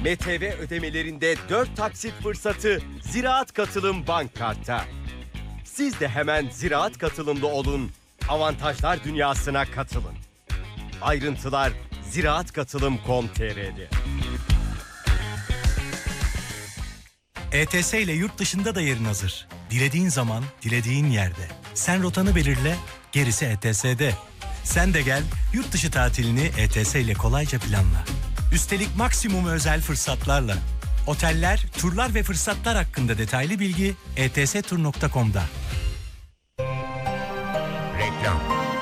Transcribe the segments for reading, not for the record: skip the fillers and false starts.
MTV ödemelerinde 4 taksit fırsatı Ziraat Katılım Bank Kart'ta. Siz de hemen Ziraat Katılımlı olun, avantajlar dünyasına katılın. Ayrıntılar ziraatkatılım.com.tr'de. ETS ile yurt dışında da yerin hazır. Dilediğin zaman, dilediğin yerde. Sen rotanı belirle, gerisi ETS'de. Sen de gel, yurt dışı tatilini ETS ile kolayca planla. Üstelik maksimum özel fırsatlarla. Oteller, turlar ve fırsatlar hakkında detaylı bilgi etstur.com'da. Reklam.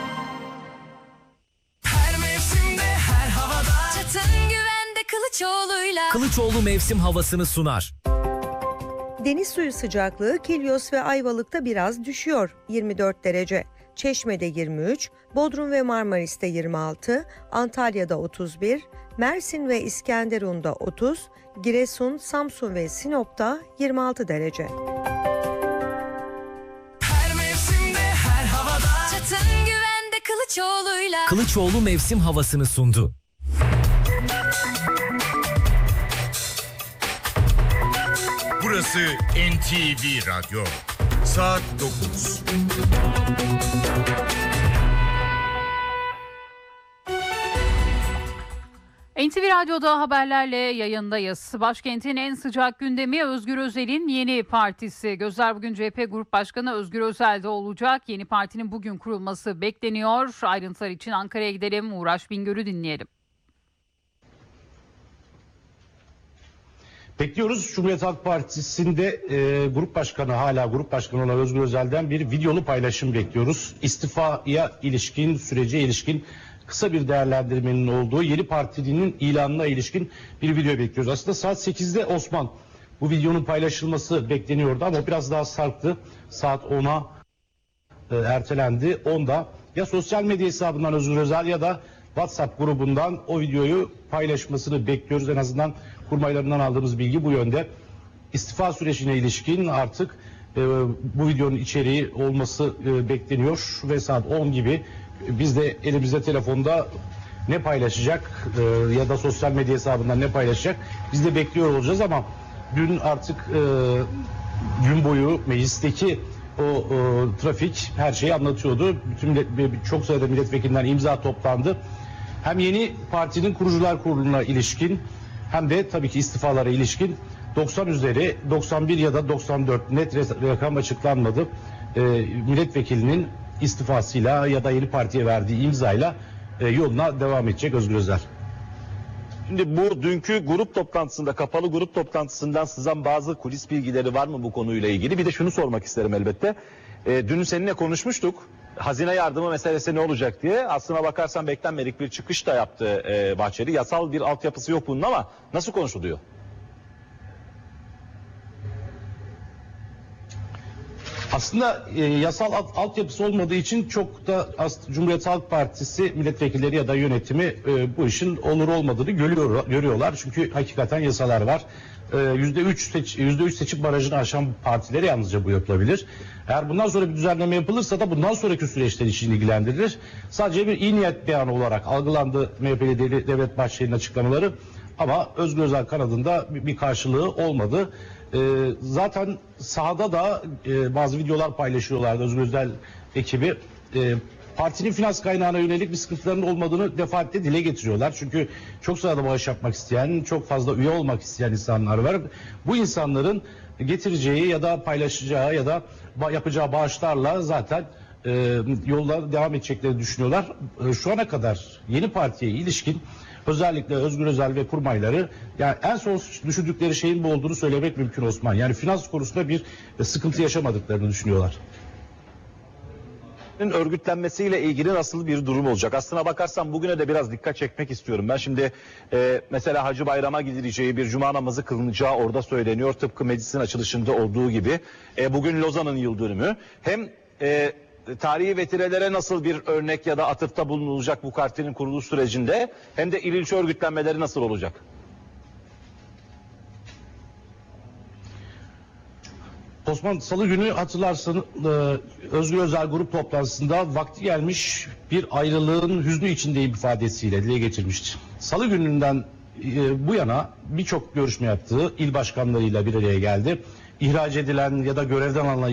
Her mevsimde, her havada. Çatın güvende Kılıçoğlu'yla. Kılıçoğlu mevsim havasını sunar. Deniz suyu sıcaklığı Kilyos ve Ayvalık'ta biraz düşüyor, 24 derece. Çeşme'de 23, Bodrum ve Marmaris'te 26, Antalya'da 31, Mersin ve İskenderun'da 30, Giresun, Samsun ve Sinop'ta 26 derece. Her mevsimde, her havada. Çatın güvende Kılıçoğlu'yla. Kılıçoğlu mevsim havasını sundu. Burası NTV Radyo. Saat 9. NTV Radyo'da haberlerle yayındayız. Başkentin en sıcak gündemi Özgür Özel'in yeni partisi. Gözler bugün CHP Grup Başkanı Özgür Özel'de olacak. Yeni partinin bugün kurulması bekleniyor. Ayrıntılar için Ankara'ya gidelim. Uğraş Bingöl'ü dinleyelim. Bekliyoruz. Cumhuriyet Halk Partisi'nde grup başkanı, hala grup başkanı olan Özgür Özel'den bir videolu paylaşım bekliyoruz. İstifaya ilişkin, sürece ilişkin kısa bir değerlendirmenin olduğu yeni partinin ilanına ilişkin bir video bekliyoruz. Aslında saat 8'de Osman bu videonun paylaşılması bekleniyordu ama biraz daha sarktı. Saat 10'a ertelendi. 10'da ya sosyal medya hesabından Özgür Özel ya da WhatsApp grubundan o videoyu paylaşmasını bekliyoruz. En azından kurmaylarından aldığımız bilgi bu yönde. İstifa sürecine ilişkin artık bu videonun içeriği olması bekleniyor ve saat 10 gibi biz de elimizde telefonda ne paylaşacak ya da sosyal medya hesabından ne paylaşacak biz de bekliyor olacağız ama dün artık gün boyu meclisteki o trafik her şeyi anlatıyordu. Çok sayıda milletvekilinden imza toplandı. Hem yeni partinin kurucular kuruluna ilişkin hem de tabii ki istifalara ilişkin 90 üzeri 91 ya da 94 net rakam açıklanmadı. Milletvekilinin istifasıyla ya da yeni partiye verdiği imzayla yoluna devam edecek Özgür Özel. Şimdi bu dünkü grup toplantısında, kapalı grup toplantısından sızan bazı kulis bilgileri var mı bu konuyla ilgili? Bir de şunu sormak isterim elbette. Dün seninle konuşmuştuk. Hazine yardımı meselesi ne olacak diye. Aslına bakarsan beklenmedik bir çıkış da yaptı Bahçeli. Yasal bir altyapısı yok bunun ama nasıl konuşuluyor? Aslında yasal altyapısı olmadığı için çok da Cumhuriyet Halk Partisi milletvekilleri ya da yönetimi bu işin olur olmadığını görüyorlar. Çünkü hakikaten yasalar var. %3 seçim barajını aşan partilere yalnızca bu yapılabilir. Eğer bundan sonra bir düzenleme yapılırsa da bundan sonraki süreçler için ilgilendirilir. Sadece bir iyi niyet beyanı olarak algılandı MHP'li Devlet Bahçeli'nin açıklamaları. Ama Özgür Özel kanadında bir karşılığı olmadı. Zaten sahada da bazı videolar paylaşıyorlardı Özgür Özel ekibi. Partinin finans kaynağına yönelik bir sıkıntılarının olmadığını defaatle dile getiriyorlar. Çünkü çok sayıda bağış yapmak isteyen, çok fazla üye olmak isteyen insanlar var. Bu insanların getireceği ya da paylaşacağı ya da yapacağı bağışlarla zaten yolda devam edeceklerini düşünüyorlar. Şu ana kadar yeni partiye ilişkin özellikle Özgür Özel ve kurmayları yani en son düşündükleri şeyin bu olduğunu söylemek mümkün Osman. Yani finans konusunda bir sıkıntı yaşamadıklarını düşünüyorlar. Örgütlenmesiyle ilgili nasıl bir durum olacak? Aslına bakarsan bugüne de biraz dikkat çekmek istiyorum. Ben şimdi mesela Hacı Bayram'a gidileceği bir cuma namazı kılınacağı orada söyleniyor. Tıpkı meclisin açılışında olduğu gibi. Bugün Lozan'ın yıl dönümü. Hem tarihi vetirelere nasıl bir örnek ya da atıfta bulunulacak bu partinin kuruluş sürecinde hem de il ilçe örgütlenmeleri nasıl olacak? Osman Salı günü hatırlarsın Özgür Özel grup toplantısında vakti gelmiş bir ayrılığın hüznü içindeyim ifadesiyle dile getirmişti. Salı gününden bu yana birçok görüşme yaptığı il başkanlarıyla bir araya geldi. İhraç edilen ya da görevden alınan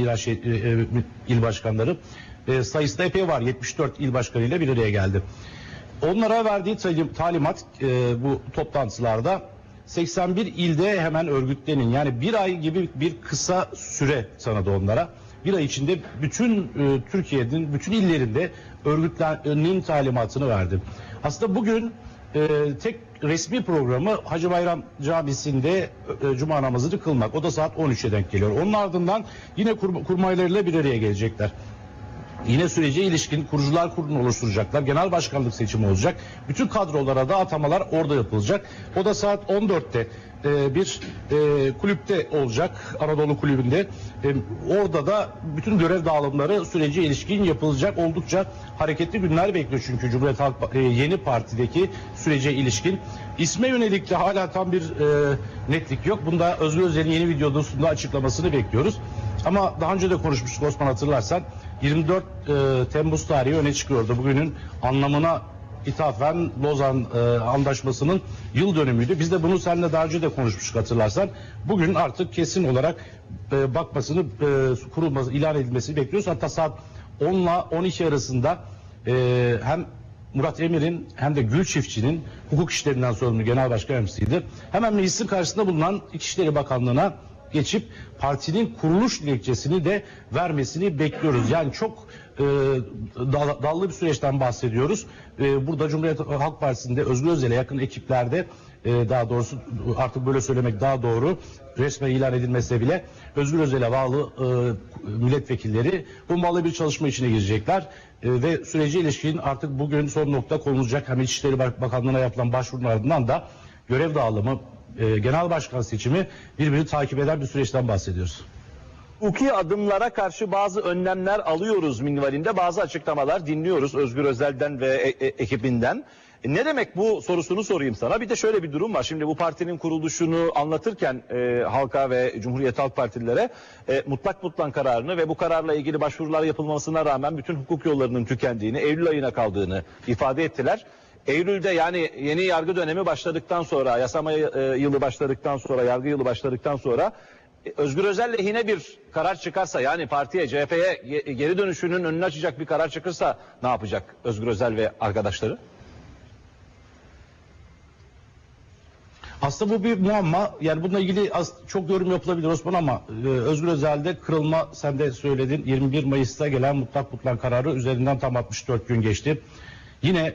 il başkanları sayısı da epey var. 74 il başkanıyla bir araya geldi. Onlara verdiği talimat bu toplantılarda 81 ilde hemen örgütlenin. Yani bir ay gibi bir kısa süre tanıdı onlara. Bir ay içinde bütün Türkiye'nin bütün illerinde örgütlenin talimatını verdi. Aslında bugün tek resmi programı Hacı Bayram Camisi'nde Cuma namazını kılmak. O da saat 13'e denk geliyor. Onun ardından yine kurmaylarıyla bir araya gelecekler. Yine sürece ilişkin kurucular kurulunu oluşturacaklar. Genel başkanlık seçimi olacak. Bütün kadrolara da atamalar orada yapılacak. O da saat 14'te bir kulüpte olacak. Anadolu Kulübü'nde. Orada da bütün görev dağılımları sürece ilişkin yapılacak. Oldukça hareketli günler bekliyor çünkü Cumhuriyet Halk yeni partideki sürece ilişkin. İsme yönelik de hala tam bir netlik yok. Bunda Özgür Özel'in yeni videosunda açıklamasını bekliyoruz. Ama daha önce de konuşmuştuk Osman, hatırlarsan 24 Temmuz tarihi öne çıkıyordu. Bugünün anlamına ithafen Lozan Antlaşması'nın yıl dönümüydü. Biz de bunu seninle daha önce de konuşmuştuk, hatırlarsan. Bugün artık kesin olarak bakmasını, kurulması, ilan edilmesini bekliyoruz. Hatta saat 10 ile 12 arasında hem Murat Emir'in hem de Gül Çiftçi'nin hukuk işlerinden sorumlu genel başkan yardımcısıydı. Hemen meclisin karşısında bulunan İçişleri Bakanlığı'na geçip partinin kuruluş dilekçesini de vermesini bekliyoruz. Yani çok dallı bir süreçten bahsediyoruz. Burada Cumhuriyet Halk Partisi'nde Özgür Özel'e yakın ekiplerde, daha doğrusu artık böyle söylemek daha doğru, resmen ilan edilmese bile Özgür Özel'e bağlı milletvekilleri hummalı bir çalışma içine girecekler. Ve sürece ilişkin artık bugün son nokta konulacak. Hem İçişleri Bakanlığı'na yapılan başvurunun ardından da görev dağılımı, genel başkan seçimi birbirini takip eden bir süreçten bahsediyoruz. Hukuki adımlara karşı bazı önlemler alıyoruz minvalinde bazı açıklamalar dinliyoruz Özgür Özel'den ve ekibinden. Ne demek bu sorusunu sorayım sana. Bir de şöyle bir durum var. Şimdi bu partinin kuruluşunu anlatırken halka ve Cumhuriyet Halk Partililere mutlak kararını ve bu kararla ilgili başvurular yapılmasına rağmen bütün hukuk yollarının tükendiğini, Eylül ayına kaldığını ifade ettiler. Eylül'de, yani yeni yargı dönemi başladıktan sonra, yasama yılı başladıktan sonra, yargı yılı başladıktan sonra Özgür Özel lehine bir karar çıkarsa, yani partiye, CHP'ye geri dönüşünün önünü açacak bir karar çıkırsa ne yapacak Özgür Özel ve arkadaşları? Aslında bu bir muamma. Yani bununla ilgili çok yorum yapılabilir Osman, ama Özgür Özel'de kırılma, sen de söyledin, 21 Mayıs'ta gelen mutlak kararı üzerinden tam 64 gün geçti. Yine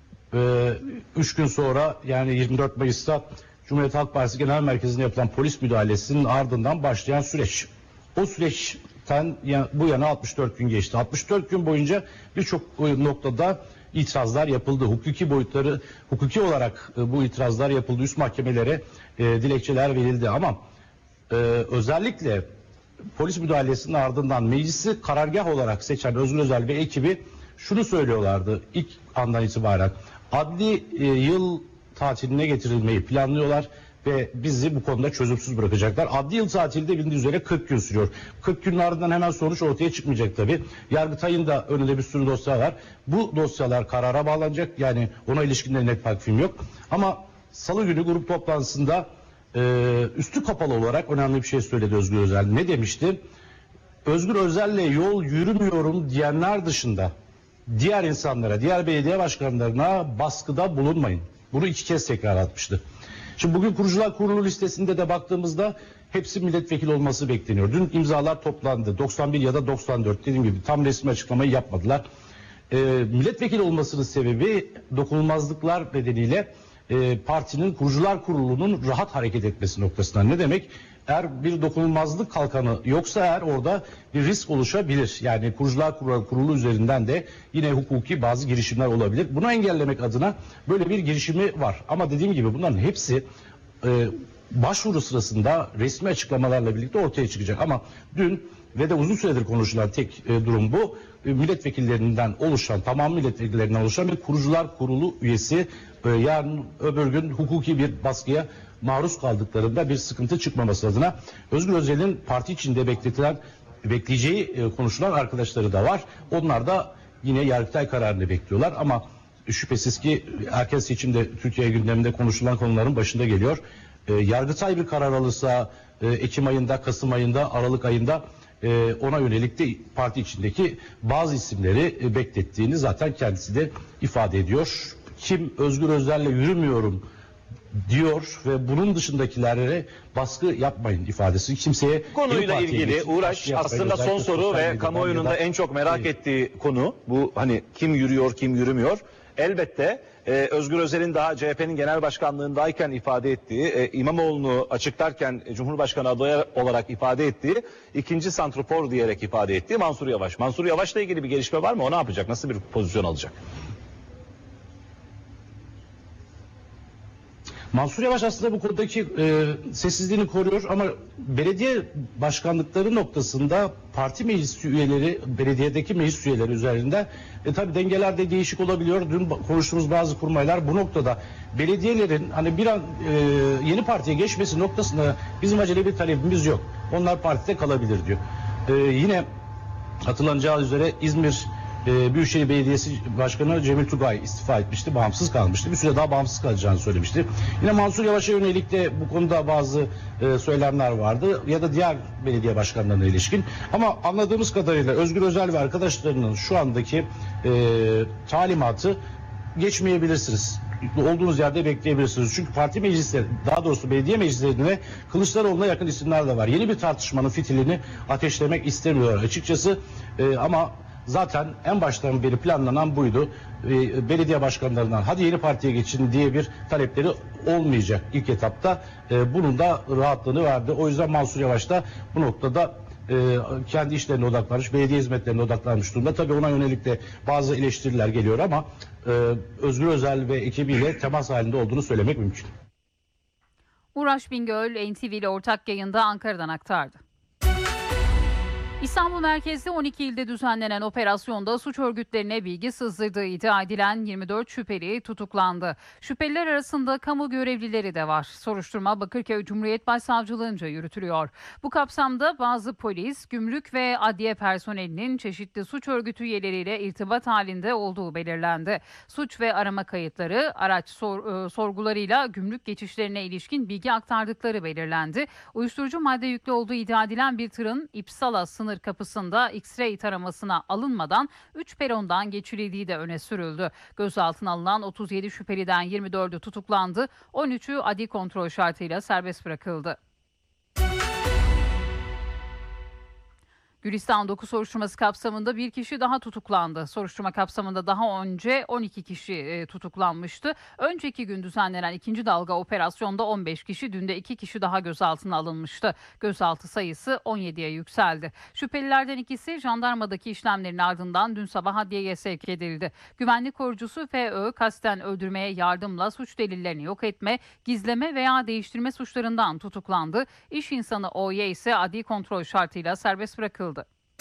3 gün sonra, yani 24 Mayıs'ta Cumhuriyet Halk Partisi Genel Merkezi'nde yapılan polis müdahalesinin ardından başlayan süreç. O süreçten bu yana 64 gün geçti. 64 gün boyunca birçok noktada itirazlar yapıldı. Hukuki olarak bu itirazlar yapıldı. Üst mahkemelere dilekçeler verildi, ama özellikle polis müdahalesinin ardından meclisi karargah olarak seçen Özgür Özel ve ekibi şunu söylüyorlardı ilk andan itibaren: adli yıl tatiline getirilmeyi planlıyorlar ve bizi bu konuda çözümsüz bırakacaklar. Adli yıl tatili de bildiğiniz üzere 40 gün sürüyor. 40 günün ardından hemen sonuç ortaya çıkmayacak tabii. Yargıtay'ın da önünde bir sürü dosya var. Bu dosyalar karara bağlanacak. Yani ona ilişkin de net takvim yok. Ama Salı günü grup toplantısında üstü kapalı olarak önemli bir şey söyledi Özgür Özel. Ne demişti? Özgür Özel'le yol yürümüyorum diyenler dışında diğer insanlara, diğer belediye başkanlarına baskıda bulunmayın. Bunu 2 kez tekrar atmıştı. Şimdi bugün Kurucular Kurulu listesinde de baktığımızda hepsi milletvekili olması bekleniyor. Dün imzalar toplandı. 91 ya da 94, dediğim gibi tam resmi açıklamayı yapmadılar. Milletvekili olmasının sebebi dokunulmazlıklar nedeniyle partinin Kurucular Kurulu'nun rahat hareket etmesi noktasından. Ne demek? Eğer bir dokunulmazlık kalkanı yoksa eğer, orada bir risk oluşabilir. Yani Kurucular Kurulu üzerinden de yine hukuki bazı girişimler olabilir. Bunu engellemek adına böyle bir girişimi var. Ama dediğim gibi bunların hepsi başvuru sırasında resmi açıklamalarla birlikte ortaya çıkacak. Ama dün ve de uzun süredir konuşulan tek durum bu. Milletvekillerinden oluşan, tamam milletvekillerinden oluşan bir Kurucular Kurulu üyesi yarın öbür gün hukuki bir baskıya maruz kaldıklarında bir sıkıntı çıkmaması adına Özgür Özel'in parti içinde bekleyeceği konuşulan arkadaşları da var. Onlar da yine Yargıtay kararını bekliyorlar, ama şüphesiz ki erken seçimde Türkiye gündeminde konuşulan konuların başında geliyor. Yargıtay bir karar alırsa Ekim ayında, Kasım ayında, Aralık ayında ona yönelik de parti içindeki bazı isimleri beklettiğini zaten kendisi de ifade ediyor. Kim Özgür Özel'le yürümüyorum diyor ve bunun dışındakilere baskı yapmayın ifadesi kimseye... Konuyla ilgili Uğraş aslında son soru ve kamuoyunun da en çok merak ettiği konu bu, hani kim yürüyor kim yürümüyor. Elbette Özgür Özel'in daha CHP'nin genel başkanlığındayken ifade ettiği, İmamoğlu'nu açıklarken Cumhurbaşkanı adayı olarak ifade ettiği, ikinci santrofor diyerek ifade ettiği Mansur Yavaş. Mansur Yavaş'la ilgili bir gelişme var mı? O ne yapacak? Nasıl bir pozisyon alacak? Mansur Yavaş aslında bu konudaki sessizliğini koruyor ama belediye başkanlıkları noktasında parti meclis üyeleri, belediyedeki meclis üyeleri üzerinde tabii dengeler de değişik olabiliyor. Dün konuştuğumuz bazı kurmaylar bu noktada belediyelerin hani bir an yeni partiye geçmesi noktasında bizim acele bir talebimiz yok. Onlar partide kalabilir diyor. Yine hatırlanacağı üzere İzmir Büyükşehir Belediyesi Başkanı Cemil Tugay istifa etmişti, bağımsız kalmıştı. Bir süre daha bağımsız kalacağını söylemişti. Yine Mansur Yavaş'a yönelik de bu konuda bazı söylemler vardı ya da diğer belediye başkanlarına ilişkin. Ama anladığımız kadarıyla Özgür Özel ve arkadaşlarının şu andaki talimatı geçmeyebilirsiniz. Olduğunuz yerde bekleyebilirsiniz. Çünkü parti meclisleri, daha doğrusu belediye meclislerine Kılıçdaroğlu'na yakın isimler de var. Yeni bir tartışmanın fitilini ateşlemek istemiyor açıkçası. Ama zaten en baştan beri planlanan buydu. Belediye başkanlarından hadi yeni partiye geçin diye bir talepleri olmayacak ilk etapta. Bunun da rahatlığını verdi. O yüzden Mansur Yavaş da bu noktada kendi işlerine odaklanmış, belediye hizmetlerine odaklanmış durumda. Tabii ona yönelik de bazı eleştiriler geliyor ama Özgür Özel ve ekibiyle temas halinde olduğunu söylemek mümkün. Uğraş Bingöl, NTV ile ortak yayında Ankara'dan aktardı. İstanbul merkezli 12 ilde düzenlenen operasyonda suç örgütlerine bilgi sızdırdığı iddia edilen 24 şüpheli tutuklandı. Şüpheliler arasında kamu görevlileri de var. Soruşturma Bakırköy Cumhuriyet Başsavcılığınca yürütülüyor. Bu kapsamda bazı polis, gümrük ve adliye personelinin çeşitli suç örgütü üyeleriyle irtibat halinde olduğu belirlendi. Suç ve arama kayıtları, araç sorgularıyla gümrük geçişlerine ilişkin bilgi aktardıkları belirlendi. Uyuşturucu madde yüklü olduğu iddia edilen bir tırın İpsala sınır kapısında X-ray taramasına alınmadan 3 perondan geçirildiği de öne sürüldü. Gözaltına alınan 37 şüpheliden 24'ü tutuklandı, 13'ü adli kontrol şartıyla serbest bırakıldı. Gülistan doku soruşturması kapsamında bir kişi daha tutuklandı. Soruşturma kapsamında daha önce 12 kişi tutuklanmıştı. Önceki gün düzenlenen ikinci dalga operasyonda 15 kişi, dün de 2 kişi daha gözaltına alınmıştı. Gözaltı sayısı 17'ye yükseldi. Şüphelilerden ikisi jandarmadaki işlemlerin ardından dün sabah adliyeye sevk edildi. Güvenlik korucusu FÖ kasten öldürmeye yardımla suç delillerini yok etme, gizleme veya değiştirme suçlarından tutuklandı. İş insanı OY ise adli kontrol şartıyla serbest bırakıldı.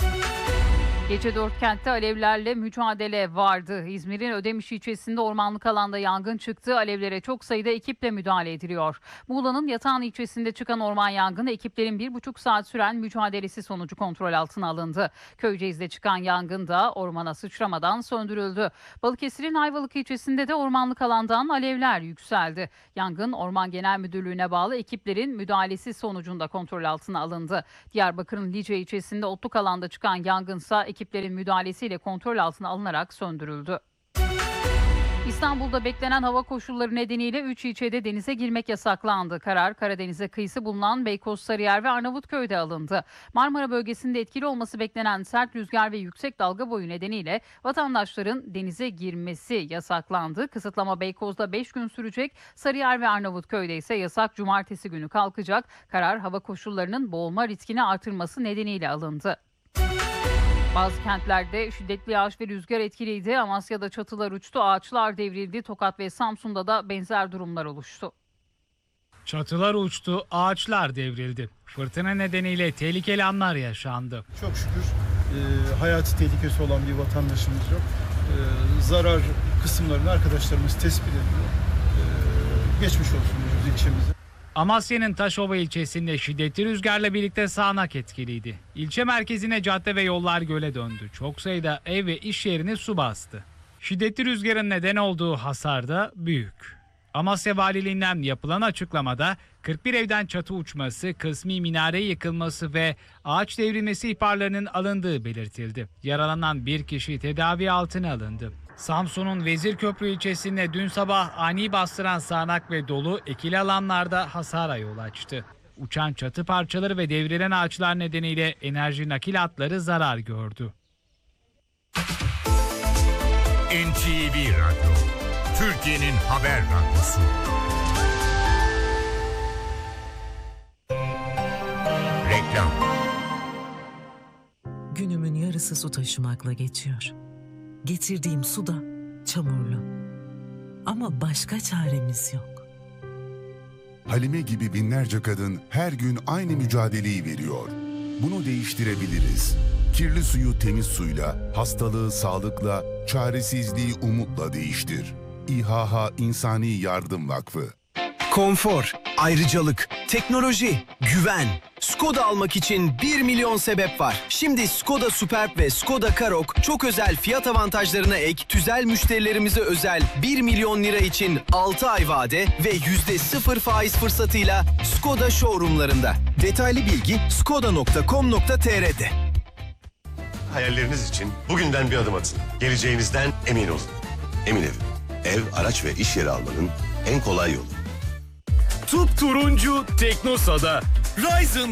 Gece 4 kentte alevlerle mücadele vardı. İzmir'in Ödemiş ilçesinde ormanlık alanda yangın çıktı. Alevlere çok sayıda ekiple müdahale ediliyor. Muğla'nın Yatağan ilçesinde çıkan orman yangını ekiplerin 1,5 saat süren mücadelesi sonucu kontrol altına alındı. Köyceğiz'de çıkan yangın da ormana sıçramadan söndürüldü. Balıkesir'in Ayvalık ilçesinde de ormanlık alandan alevler yükseldi. Yangın Orman Genel Müdürlüğü'ne bağlı ekiplerin müdahalesi sonucunda kontrol altına alındı. Diyarbakır'ın Lice ilçesinde otluk alanda çıkan yangınsa ekiplerin müdahalesiyle kontrol altına alınarak söndürüldü. İstanbul'da beklenen hava koşulları nedeniyle 3 ilçede denize girmek yasaklandı. Karar Karadeniz'e kıyısı bulunan Beykoz, Sarıyer ve Arnavutköy'de alındı. Marmara bölgesinde etkili olması beklenen sert rüzgar ve yüksek dalga boyu nedeniyle vatandaşların denize girmesi yasaklandı. Kısıtlama Beykoz'da 5 gün sürecek. Sarıyer ve Arnavutköy'de ise yasak cumartesi günü kalkacak. Karar hava koşullarının boğulma riskini artırması nedeniyle alındı. Bazı kentlerde şiddetli yağış ve rüzgar etkiliydi. Amasya'da çatılar uçtu, ağaçlar devrildi. Tokat ve Samsun'da da benzer durumlar oluştu. Çatılar uçtu, ağaçlar devrildi. Fırtına nedeniyle tehlikeli anlar yaşandı. Çok şükür hayati tehlikesi olan bir vatandaşımız yok. Zarar kısımlarını arkadaşlarımız tespit ediyor. Geçmiş olsun ilçemize. Amasya'nın Taşova ilçesinde şiddetli rüzgarla birlikte sağanak etkiliydi. İlçe merkezine cadde ve yollar göle döndü. Çok sayıda ev ve iş yerini su bastı. Şiddetli rüzgarın neden olduğu hasar da büyük. Amasya Valiliğinden yapılan açıklamada 41 evden çatı uçması, kısmi minare yıkılması ve ağaç devrilmesi ihbarlarının alındığı belirtildi. Yaralanan bir kişi tedavi altına alındı. Samsun'un Vezirköprü ilçesinde dün sabah ani bastıran sağanak ve dolu ekili alanlarda hasara yol açtı. Uçan çatı parçaları ve devrilen ağaçlar nedeniyle enerji nakil hatları zarar gördü. NTV Radyo, Türkiye'nin haber radyosu. Reklam. Günümün yarısı su taşımakla geçiyor. Getirdiğim su da çamurlu. Ama başka çaremiz yok. Halime gibi binlerce kadın her gün aynı mücadeleyi veriyor. Bunu değiştirebiliriz. Kirli suyu temiz suyla, hastalığı sağlıkla, çaresizliği umutla değiştir. İHH İnsani Yardım Vakfı. Konfor, ayrıcalık, teknoloji, güven. Skoda almak için 1 milyon sebep var. Şimdi Skoda Superb ve Skoda Karoq çok özel fiyat avantajlarına ek, tüzel müşterilerimize özel 1 milyon lira için 6 ay vade ve %0 faiz fırsatıyla Skoda showroomlarında. Detaylı bilgi skoda.com.tr'de. Hayalleriniz için bugünden bir adım atın. Geleceğinizden emin olun. Emin Ev, araç ve iş yeri almanın en kolay yolu. Turuncu Teknosa'da Ryzen